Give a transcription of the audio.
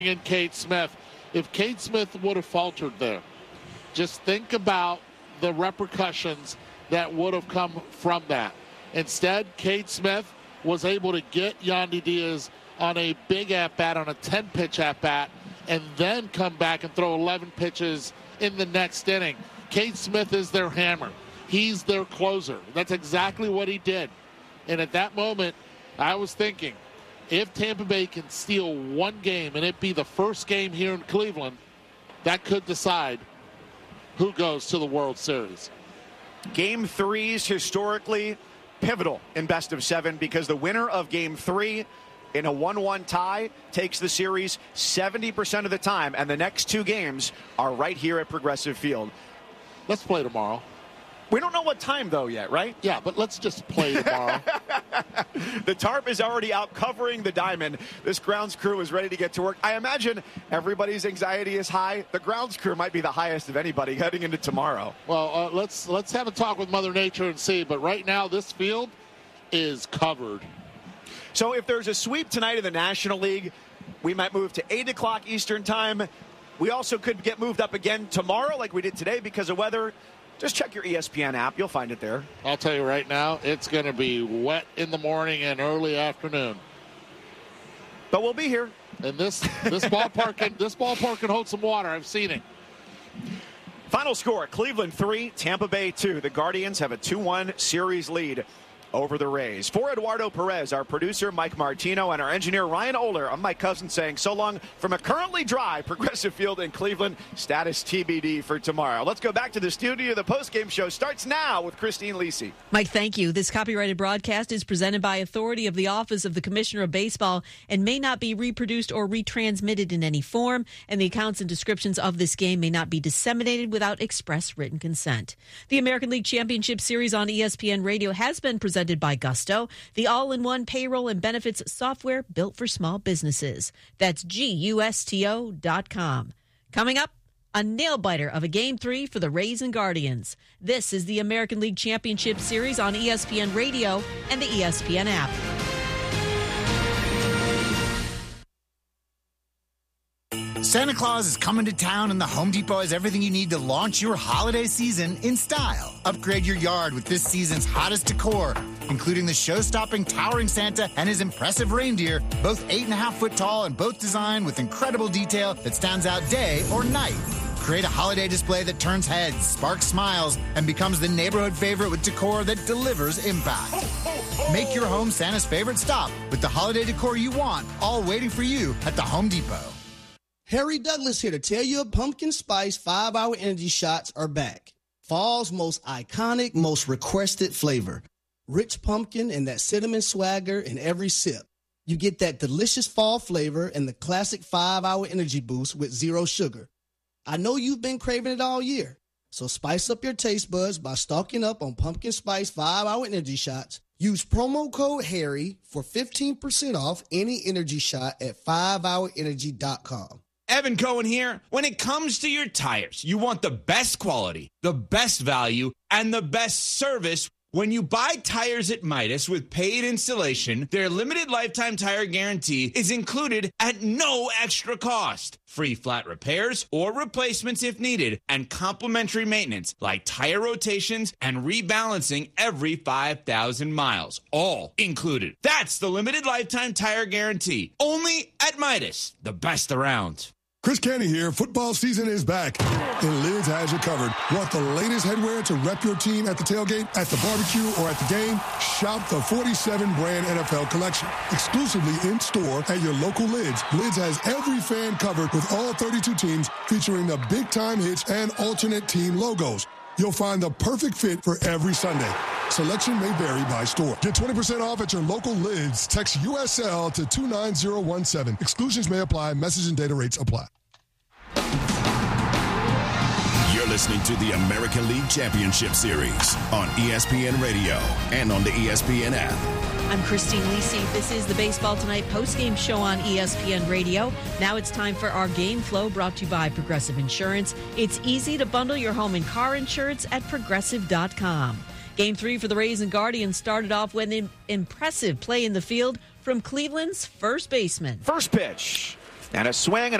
and Cade Smith. If Cade Smith would have faltered there, just think about the repercussions that would have come from that. Instead, Cade Smith was able to get Yandy Diaz on a big at-bat, on a 10-pitch at-bat, and then come back and throw 11 pitches in the next inning. Cade Smith is their hammer. He's their closer. That's exactly what he did. And at that moment, I was thinking, if Tampa Bay can steal one game and it be the first game here in Cleveland, that could decide who goes to the World Series. Game 3s historically pivotal in best of 7 because the winner of Game 3 in a 1-1 tie takes the series 70% of the time, and the next 2 games are right here at Progressive Field. Let's play tomorrow. We don't know what time, though, yet, right? Yeah, but let's just play tomorrow. The tarp is already out covering the diamond. This grounds crew is ready to get to work. I imagine everybody's anxiety is high. The grounds crew might be the highest of anybody heading into tomorrow. Well, let's have a talk with Mother Nature and see. But right now, this field is covered. So if there's a sweep tonight in the National League, we might move to 8 o'clock Eastern time. We also could get moved up again tomorrow like we did today because of weather. Just check your ESPN app. You'll find it there. I'll tell you right now, it's going to be wet in the morning and early afternoon. But we'll be here. And this ballpark can hold some water. I've seen it. Final score, Cleveland 3, Tampa Bay 2. The Guardians have a 2-1 series lead over the Rays. For Eduardo Perez, our producer Mike Martino, and our engineer Ryan Oler, I'm Mike Cousins saying so long from a currently dry Progressive Field in Cleveland. Status TBD for tomorrow. Let's go back to the studio. The postgame show starts now with Christine Lisi. Mike, thank you. This copyrighted broadcast is presented by authority of the Office of the Commissioner of Baseball and may not be reproduced or retransmitted in any form, and the accounts and descriptions of this game may not be disseminated without express written consent. The American League Championship Series on ESPN Radio has been presented by Gusto, the all-in-one payroll and benefits software built for small businesses. That's GUSTO.com. Coming up, a nail-biter of a Game 3 for the Rays and Guardians. This is the American League Championship Series on ESPN Radio and the ESPN app. Santa Claus is coming to town, and the Home Depot has everything you need to launch your holiday season in style. Upgrade your yard with this season's hottest decor, including the show-stopping towering Santa and his impressive reindeer, both 8.5 foot tall and both designed with incredible detail that stands out day or night. Create a holiday display that turns heads, sparks smiles, and becomes the neighborhood favorite with decor that delivers impact. Make your home Santa's favorite stop with the holiday decor you want, all waiting for you at the Home Depot. Harry Douglas here to tell you pumpkin spice 5-hour energy shots are back. Fall's most iconic, most requested flavor. Rich pumpkin and that cinnamon swagger in every sip. You get that delicious fall flavor and the classic 5-hour energy boost with zero sugar. I know you've been craving it all year, so spice up your taste buds by stocking up on pumpkin spice 5-hour energy shots. Use promo code HARRY for 15% off any energy shot at 5hourenergy.com. Evan Cohen here. When it comes to your tires, you want the best quality, the best value, and the best service. When you buy tires at Midas with paid installation, their limited lifetime tire guarantee is included at no extra cost. Free flat repairs or replacements if needed, and complimentary maintenance like tire rotations and rebalancing every 5,000 miles. All included. That's the limited lifetime tire guarantee. Only at Midas, the best around. Chris Canty here. Football season is back, and Lids has you covered. Want the latest headwear to rep your team at the tailgate, at the barbecue, or at the game? Shop the 47 brand NFL collection, exclusively in store at your local Lids. Lids has every fan covered with all 32 teams, featuring the big-time hits and alternate team logos. You'll find the perfect fit for every Sunday. Selection may vary by store. Get 20% off at your local Lids. Text USL to 29017. Exclusions may apply. Message and data rates apply. You're listening to the American League Championship Series on ESPN Radio and on the ESPN app. I'm Christine Lisi. This is the Baseball Tonight postgame show on ESPN Radio. Now it's time for our Game Flow, brought to you by Progressive Insurance. It's easy to bundle your home and car insurance at Progressive.com. Game 3 for the Rays and Guardians started off with an impressive play in the field from Cleveland's first baseman. First pitch. And a swing and